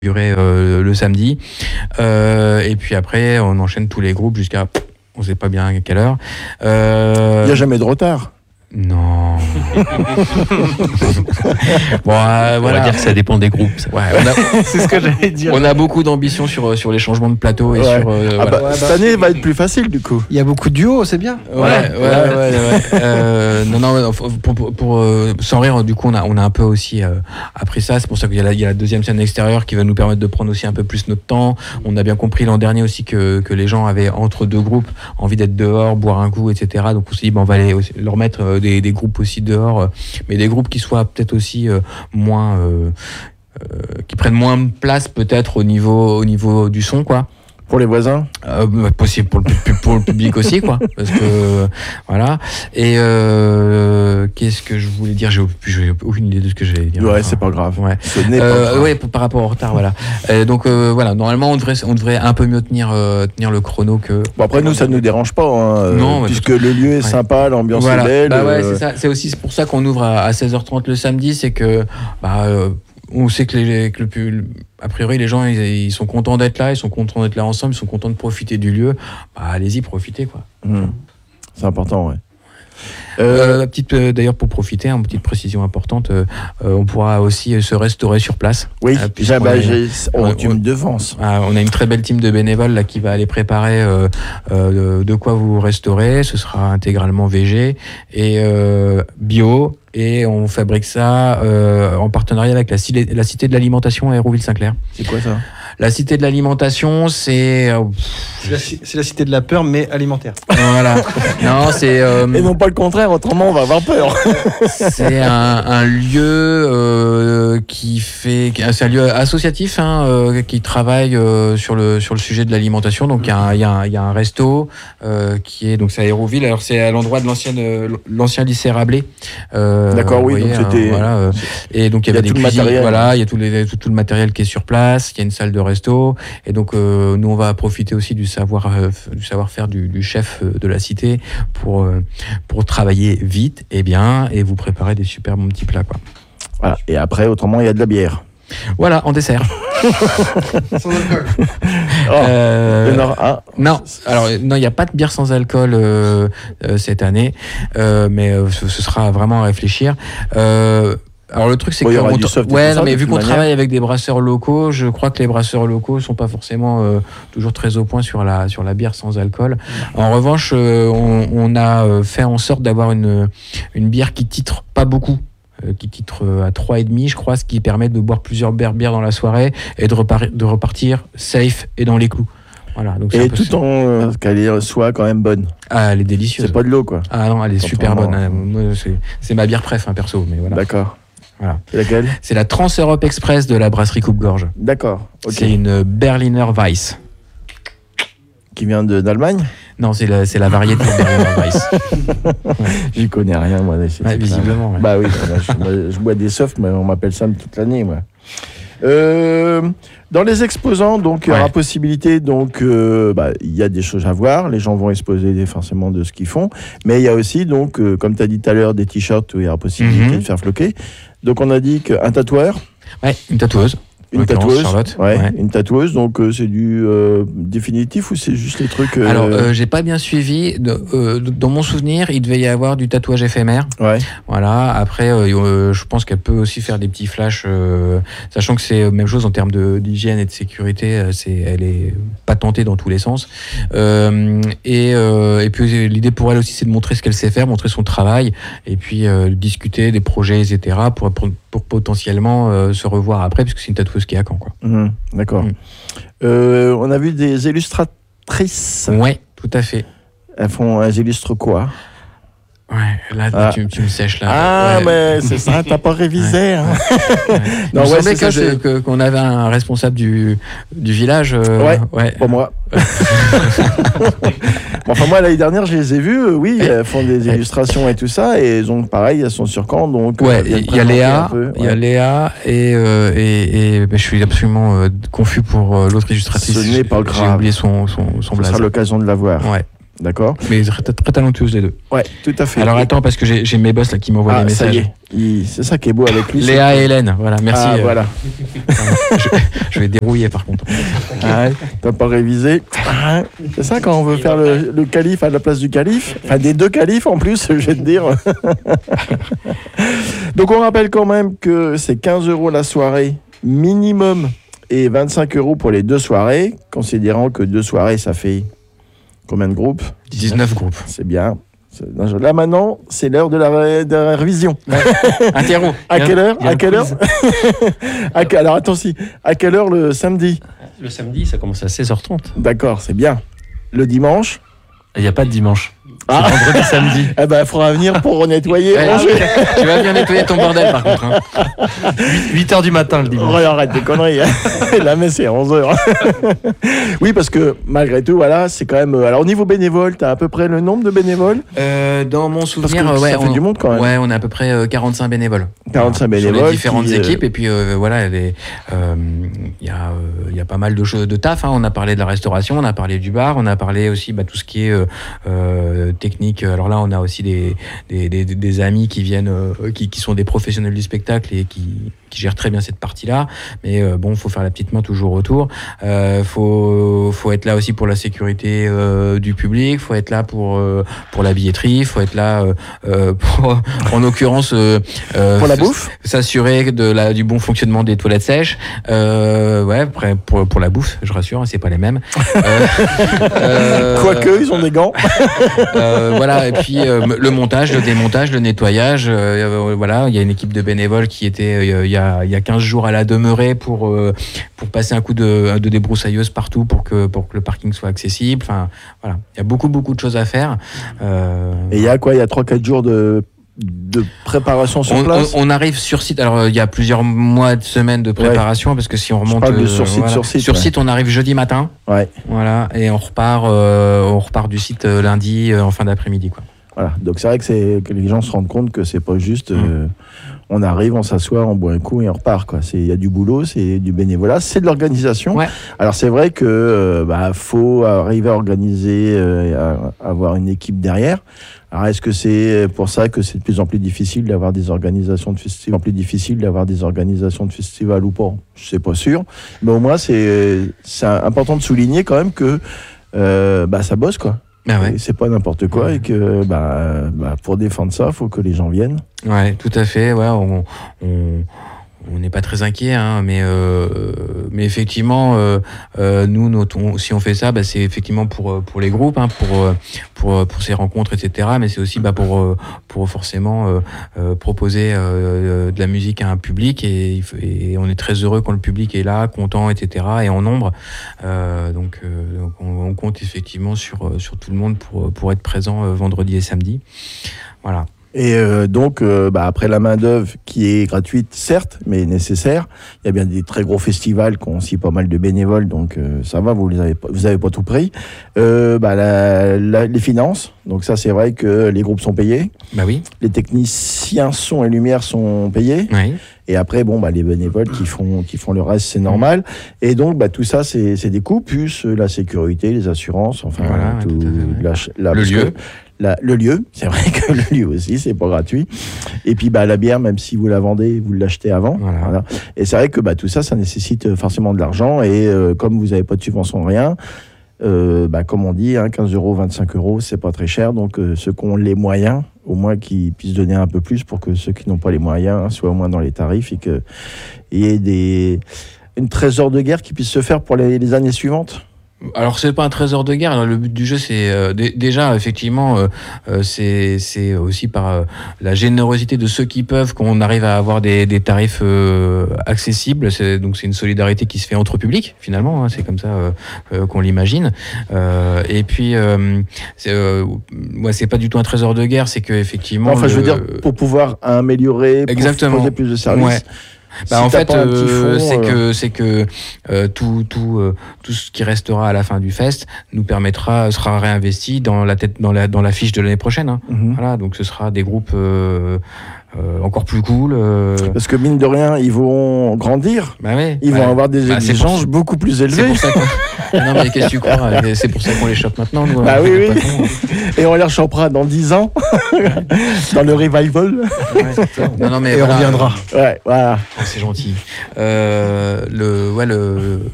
le samedi. Et puis après, on enchaîne tous les groupes jusqu'à on sait pas bien à quelle heure. Il n'y a jamais de retard. Non. Bon, On va dire que ça dépend des groupes. Ouais, C'est ce que j'allais dire. on a beaucoup d'ambition sur les changements de plateau et sur. Voilà. Cette année va être plus facile du coup. Il y a beaucoup de duos, c'est bien. Ouais. Non, pour sans rire, du coup, on a un peu aussi appris ça. C'est pour ça qu'il y a la deuxième scène extérieure qui va nous permettre de prendre aussi un peu plus notre temps. On a bien compris l'an dernier aussi que les gens avaient entre deux groupes envie d'être dehors, boire un coup, etc. Donc on s'est dit, on va aller aussi leur mettre des groupes aussi dehors, mais des groupes qui soient peut-être aussi moins, qui prennent moins de place peut-être au niveau du son, quoi. Pour les voisins, Possible pour le public aussi, quoi, parce que voilà. Et qu'est-ce que je voulais dire, j'ai aucune idée de ce que j'allais dire. ouais, c'est pas grave. Ouais. Ce n'est pas grave. Ouais, par rapport au retard, voilà. Donc voilà, normalement on devrait un peu mieux tenir le chrono que. Bon, après nous ça ne nous dérange pas, hein, Non, puisque le lieu est sympa, l'ambiance est belle. Bah ouais, c'est ça. C'est aussi pour ça qu'on ouvre à 16h30 le samedi, c'est que on sait que a priori les gens ils sont contents d'être là, ils sont contents d'être là ensemble, ils sont contents de profiter du lieu. Bah, allez-y, profitez, quoi. C'est important, ouais. D'ailleurs, pour profiter, une petite précision importante, on pourra aussi se restaurer sur place. Oui, tu on me devances. On a une très belle team de bénévoles là, qui va aller préparer de quoi vous restaurer. Ce sera intégralement végé et bio. Et on fabrique ça en partenariat avec la Cité de l'Alimentation à Hérouville-Saint-Clair. C'est quoi ça ? La Cité de l'Alimentation, c'est la cité de la peur, mais alimentaire. Voilà. Non, c'est. Et non pas le contraire, autrement on va avoir peur. C'est un lieu c'est un lieu associatif qui travaille sur le sujet de l'alimentation. Donc il y a un resto qui est donc c'est à Hérouville. Alors c'est à l'endroit de l'ancien lycée Rabelais. D'accord, oui. Donc c'était. Voilà. Et donc il y avait des cuisines. Voilà, il y a tout le matériel qui est sur place. Il y a une salle de resto. Et donc nous on va profiter aussi du savoir-faire du chef de la cité pour travailler vite et bien et vous préparer des super bons petits plats, quoi. Voilà. Et après, autrement, il y a de la bière. Voilà, en dessert. Sans alcool. Non, alors non, il n'y a pas de bière sans alcool cette année, mais ce sera vraiment à réfléchir. Alors le truc c'est vu qu'on travaille avec des brasseurs locaux, je crois que les brasseurs locaux sont pas forcément toujours très au point sur la bière sans alcool. En revanche, on a fait en sorte d'avoir une bière qui titre pas beaucoup. Qui titre à 3,5 je crois, ce qui permet de boire plusieurs bières dans la soirée et de repartir safe et dans les clous. Voilà, donc et tout en qu'elle soit quand même bonne. Ah, elle est délicieuse. C'est pas de l'eau, quoi. Ah non, elle est super bonne. Moi, c'est ma bière préf, perso, mais voilà. D'accord. Voilà. C'est laquelle ? C'est la Trans-Europe Express de la brasserie Coupe-Gorge. D'accord. Okay. C'est une Berliner Weiss. Qui vient d'Allemagne ? Non, c'est la variété de Berliner Weiss. J'y connais rien, moi. Visiblement. Ouais. Bah oui, je bois des softs, mais on m'appelle ça toute l'année, moi. Dans les exposants, donc, il y aura possibilité, donc, il y a des choses à voir. Les gens vont exposer forcément de ce qu'ils font. Mais il y a aussi, donc, comme tu as dit tout à l'heure, des t-shirts où il y aura possibilité de faire floquer. Donc, on a dit qu'un tatoueur. Ouais, une tatoueuse. Une tatoueuse, Charlotte. Une tatoueuse, donc c'est du définitif ou c'est juste les trucs Alors, j'ai pas bien suivi. Dans mon souvenir, il devait y avoir du tatouage éphémère. Ouais. Voilà. Après, je pense qu'elle peut aussi faire des petits flashs, sachant que c'est même chose en termes d'hygiène et de sécurité. Elle est patentée dans tous les sens. Et puis l'idée pour elle aussi, c'est de montrer ce qu'elle sait faire, montrer son travail, et puis discuter des projets, etc. pour potentiellement se revoir après, puisque c'est une tatoueuse qui est à Caen, quoi. D'accord. On a vu des illustratrices. Ouais, tout à fait. Elles illustrent quoi ? Ouais, là, tu me sèches là. Mais c'est ça, t'as pas révisé. Hein. Non, il me semblait qu'on avait un responsable du village. Pour moi. Enfin, moi, l'année dernière, je les ai vues. Oui, elles font des illustrations et tout ça. Et donc, pareil, elles sont sur Caen. Donc, il y a Léa. Il y a Léa et je suis absolument confus pour l'autre illustratrice. Ce n'est pas grave. J'ai oublié son blase. Ce sera l'occasion de la voir. Ouais. D'accord. Mais très, très talentueuses les deux. Ouais, tout à fait. Alors attends, parce que j'ai mes boss là qui m'envoient des messages. Ça y est. C'est ça qui est beau avec lui. Léa et Hélène, voilà, merci. Voilà. je vais dérouiller par contre. T'as pas révisé. C'est ça quand on veut faire le calife à la place du calife. Enfin, des deux califes en plus, je vais te dire. Donc on rappelle quand même que c'est 15 € la soirée minimum et 25 € pour les 2 soirées, considérant que 2 soirées ça fait combien de groupes ? 19 groupes. C'est bien. Là maintenant, c'est l'heure de la révision. Interro. À quelle heure Alors attention, à quelle heure le samedi ? Le samedi, ça commence à 16h30. D'accord, c'est bien. Le dimanche ? Il n'y a pas de dimanche. C'est vendredi, samedi. Eh ben, il faudra venir pour nettoyer. Tu vas bien nettoyer ton bordel par contre. 8h du matin le dimanche. Oh, arrête des conneries. La messe c'est 11h. Oui, parce que malgré tout, voilà, c'est quand même. Alors, au niveau bénévole, tu as à peu près le nombre de bénévoles ? Dans mon souvenir, ça fait du monde quand même. Ouais, on a à peu près 45 bénévoles. 45 bénévoles. Sur les différentes équipes. Et puis, voilà, il y a pas mal de choses de taf. On a parlé de la restauration, on a parlé du bar, on a parlé aussi tout ce qui est technique. Alors là, on a aussi des amis qui viennent, qui sont des professionnels du spectacle et qui gèrent très bien cette partie-là. Mais bon, faut faire la petite main toujours autour. Faut être là aussi pour la sécurité du public. Faut être là pour la billetterie. Faut être là en l'occurrence pour la bouffe. S'assurer du bon fonctionnement des toilettes sèches. Après pour la bouffe, je rassure, c'est pas les mêmes. Quoique, ils ont des gants. Voilà, et puis le montage, le démontage, le nettoyage. Voilà, il y a une équipe de bénévoles qui était il y a 15 jours à la demeurée pour passer un coup de débroussailleuse partout pour que le parking soit accessible. Enfin, voilà, il y a beaucoup de choses à faire. Et il y a quoi ? Il y a 3-4 jours de préparation sur place. On arrive sur site. Alors il y a plusieurs mois de semaines de préparation parce que si on remonte sur site, on arrive jeudi matin. Ouais. Voilà, et on repart du site lundi en fin d'après-midi, quoi. Voilà. Donc c'est vrai que les gens se rendent compte que c'est pas juste on arrive, on s'assoit, on boit un coup et on repart, quoi. Il y a du boulot, c'est du bénévolat, c'est de l'organisation. Ouais. Alors c'est vrai que faut arriver à organiser, avoir une équipe derrière. Alors est-ce que c'est pour ça que c'est de plus en plus difficile d'avoir des organisations de festivals, ou pas ? Je sais pas sûr, mais au moins c'est important de souligner quand même que ça bosse, quoi. Ah ouais. C'est pas n'importe quoi et que pour défendre ça, faut que les gens viennent. Ouais, tout à fait. Ouais, on n'est pas très inquiet, mais effectivement, nous, si on fait ça, c'est effectivement pour les groupes, pour ces rencontres, etc. Mais c'est aussi pour forcément proposer de la musique à un public et on est très heureux quand le public est là, content, etc. et en nombre. Donc on compte effectivement sur tout le monde pour être présent vendredi et samedi. Voilà. Et donc, après la main-d'œuvre qui est gratuite, certes, mais nécessaire, il y a bien des très gros festivals qui ont aussi pas mal de bénévoles, donc ça va, vous avez pas tout pris. Les finances, donc ça, c'est vrai que les groupes sont payés. Bah oui. Les techniciens son et lumière sont payés. Oui. Et après, les bénévoles qui font le reste, c'est normal. Et donc, tout ça, c'est des coûts, plus la sécurité, les assurances, enfin, voilà, tout le lieu. Le lieu, c'est vrai que le lieu aussi, c'est pas gratuit. Et puis la bière, même si vous la vendez, vous l'achetez avant. Voilà. Et c'est vrai que tout ça, ça nécessite forcément de l'argent. Et comme vous n'avez pas de subvention, rien, comme on dit, 15 €, 25 €, c'est pas très cher. Donc ceux qui ont les moyens, au moins qu'ils puissent donner un peu plus pour que ceux qui n'ont pas les moyens soient au moins dans les tarifs et qu'il y ait une trésor de guerre qui puisse se faire pour les années suivantes. Alors c'est pas un trésor de guerre. Le but du jeu, c'est déjà effectivement, c'est aussi par la générosité de ceux qui peuvent qu'on arrive à avoir des tarifs accessibles. Donc c'est une solidarité qui se fait entre publics finalement. C'est comme ça qu'on l'imagine. Et puis c'est pas du tout un trésor de guerre. C'est que effectivement. Enfin, je veux dire pour pouvoir améliorer, exactement, proposer plus de services. Ouais. En fait, c'est que tout ce qui restera à la fin du fest sera réinvesti dans la fiche de l'année prochaine. Voilà, donc ce sera des groupes encore plus cool. Parce que mine de rien, ils vont grandir. Bah ouais, ils vont avoir des exigences beaucoup plus élevées. C'est pour ça non mais qu'est-ce que tu crois? C'est pour ça qu'on les chope maintenant. Nous, bah oui. Et on les rechopera dans 10 ans dans le revival. Non mais et on reviendra. Ouais, voilà. C'est gentil. Le